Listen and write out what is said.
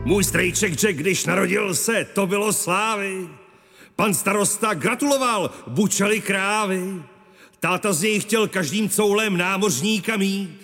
Můj strejček Jack, když narodil se, to bylo slávy. Pan starosta gratuloval, bučely krávy. Táta z něj chtěl každým coulem námořníka mít.